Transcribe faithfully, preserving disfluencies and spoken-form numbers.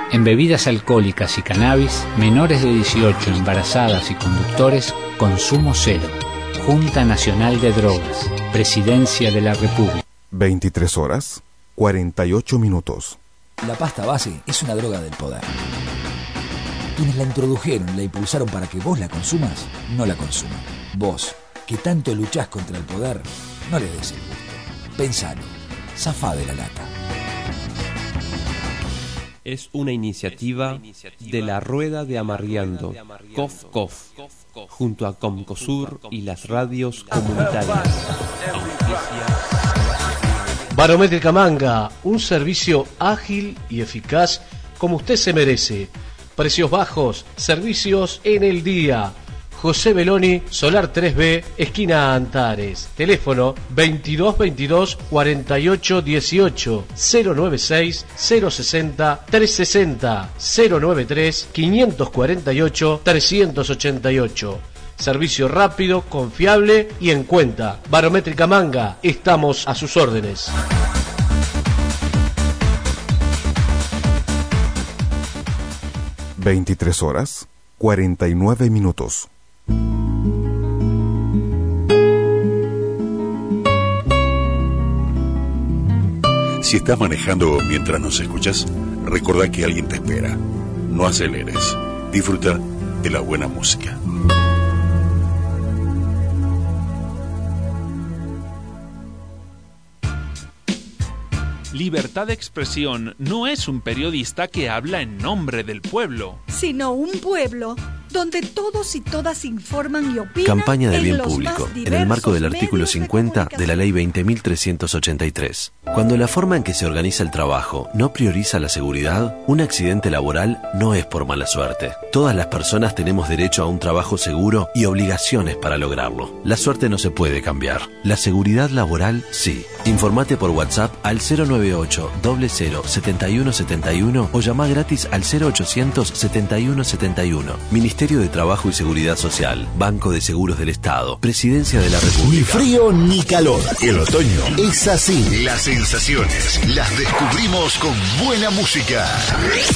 En bebidas alcohólicas y cannabis, menores de dieciocho, embarazadas y conductores, consumo cero. Junta Nacional de Drogas, Presidencia de la República. veintitrés horas, cuarenta y ocho minutos. La pasta base es una droga del poder. Quienes la introdujeron y la impulsaron para que vos la consumas, no la consuman. Vos, que tanto luchás contra el poder, no le des el gusto. Pensalo, zafá de la lata. Es una iniciativa de la Rueda de Amarriando, Cof Cof, junto a Comcosur y las radios comunitarias. Barométrica Manga, un servicio ágil y eficaz como usted se merece. Precios bajos, servicios en el día. José Beloni, Solar tres B, esquina Antares. Teléfono veintidós veintidós cuarenta y ocho dieciocho, cero noventa y seis cero sesenta trescientos sesenta, cero noventa y tres quinientos cuarenta y ocho trescientos ochenta y ocho. Servicio rápido, confiable y en cuenta. Barométrica Manga, estamos a sus órdenes. veintitrés horas, cuarenta y nueve minutos. Si estás manejando mientras nos escuchas, recordá que alguien te espera. No aceleres. Disfruta de la buena música. Libertad de Expresión no es un periodista que habla en nombre del pueblo, sino un pueblo donde todos y todas informan y opinan. Campaña de bien público, en el marco del artículo cincuenta de la Ley veinte mil trescientos ochenta y tres. Cuando la forma en que se organiza el trabajo no prioriza la seguridad, un accidente laboral no es por mala suerte. Todas las personas tenemos derecho a un trabajo seguro y obligaciones para lograrlo. La suerte no se puede cambiar. La seguridad laboral, sí. Informate por WhatsApp al cero noventa y ocho, cero cero, setenta y uno setenta y uno o llama gratis al cero ochocientos setenta y uno setenta y uno. Ministerio de Trabajo y Seguridad Social, Banco de Seguros del Estado, Presidencia de la República. Ni frío ni calor. El otoño es así. Las sensaciones las descubrimos con buena música.